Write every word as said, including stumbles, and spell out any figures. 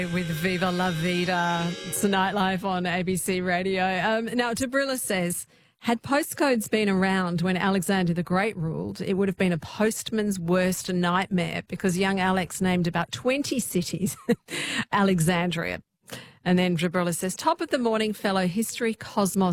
With Viva La Vida. It's the Nightlife on A B C Radio. Um, now, Tabrilla says, had postcodes been around when Alexander the Great ruled, it would have been a postman's worst nightmare because young Alex named about twenty cities Alexandria. And then Tabrilla says, top of the morning, fellow history cosmos